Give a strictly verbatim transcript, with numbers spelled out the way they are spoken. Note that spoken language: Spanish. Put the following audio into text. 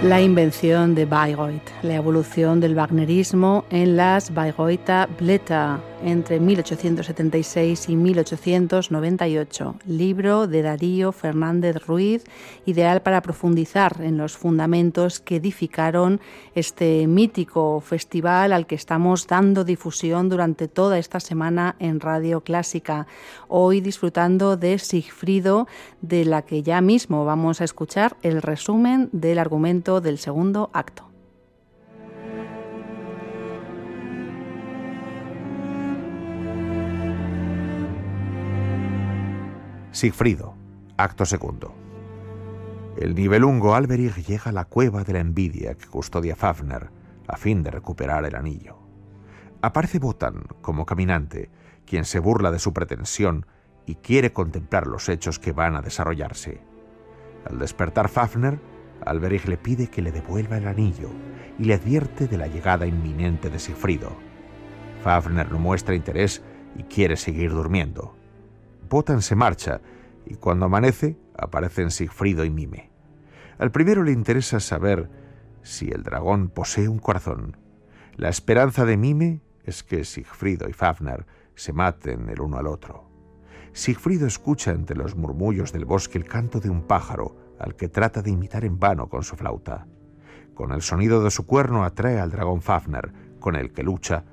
La invención de Bayreuth, la evolución del wagnerismo en las Bayreuther Blätter entre mil ochocientos setenta y seis y mil ochocientos noventa y ocho, libro de Darío Fernández Ruiz, ideal para profundizar en los fundamentos que edificaron este mítico festival al que estamos dando difusión durante toda esta semana en Radio Clásica. Hoy disfrutando de Sigfrido, de la que ya mismo vamos a escuchar el resumen del argumento del segundo acto. Sigfrido, acto segundo. El nivelungo Alberich llega a la cueva de la envidia que custodia Fafner a fin de recuperar el anillo. Aparece Wotan como caminante, quien se burla de su pretensión y quiere contemplar los hechos que van a desarrollarse. Al despertar Fafner, Alberich le pide que le devuelva el anillo y le advierte de la llegada inminente de Sigfrido. Fafner no muestra interés y quiere seguir durmiendo. Wotan se marcha y cuando amanece aparecen Sigfrido y Mime. Al primero le interesa saber si el dragón posee un corazón. La esperanza de Mime es que Sigfrido y Fafner se maten el uno al otro. Sigfrido escucha entre los murmullos del bosque el canto de un pájaro al que trata de imitar en vano con su flauta. Con el sonido de su cuerno atrae al dragón Fafner, con el que lucha